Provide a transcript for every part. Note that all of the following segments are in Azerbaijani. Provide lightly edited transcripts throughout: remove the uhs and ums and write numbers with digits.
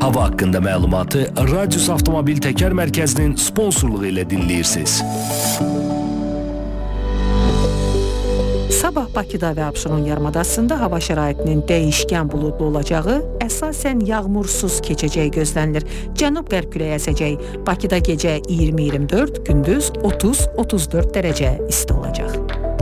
Hava haqqında məlumatı Radius Avtomobil Təkər Mərkəzinin sponsorluğu ilə dinləyirsiniz. Sabah Bakıda və Abşeron yarımadasında hava şəraitinin dəyişkən buludlu olacağı, əsasən yağmursuz keçəcəyi gözlənilir. Cənub-qərb küləyi əsəcək. Bakıda gecə 20-24, gündüz 30-34 dərəcə isti olacaq.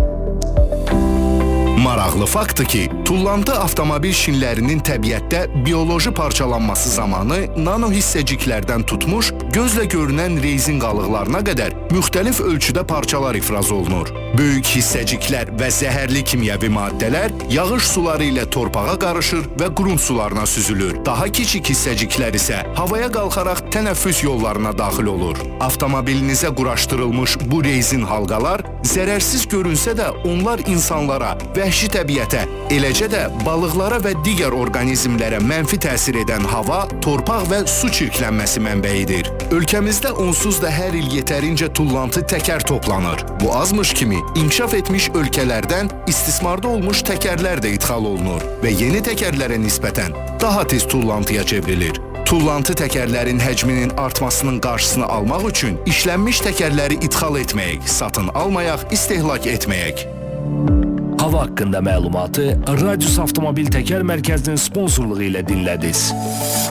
Maraqlı faktdır ki, tullantı avtomobil şinlərinin təbiətdə bioloji parçalanması zamanı nano hissəciklərdən tutmuş, gözlə görünən rezin qalıqlarına qədər müxtəlif ölçüdə parçalar ifraz olunur. Böyük hissəciklər və zəhərli kimyəvi maddələr yağış suları ilə torpağa qarışır və qrunt sularına süzülür. Daha kiçik hissəciklər isə havaya qalxaraq tənəffüs yollarına daxil olur. Avtomobilinizə quraşdırılmış bu rezin halqalar zərərsiz görünsə də onlar insanlara, vəhşi təbiətə, eləcə də balıqlara və digər orqanizmlərə mənfi təsir edən hava, torpaq və su çirklənməsi mənbəyidir. Ölkəmizdə onsuz da hər il yetərincə tullantı təkər toplanır. Bu azmış kimi inkişaf etmiş ölkələrdən istismarda olmuş təkərlər də idxal olunur və yeni təkərlərə nisbətən daha tez tullantıya çevrilir. Tullantı təkərlərin həcminin artmasının qarşısını almaq üçün işlənmiş təkərləri idxal etməyək, satın almayaq, istehlak etməyək. Hava haqqında məlumatı Radius Avtomobil Təkər Mərkəzinin sponsorluğu ilə dinlədiniz.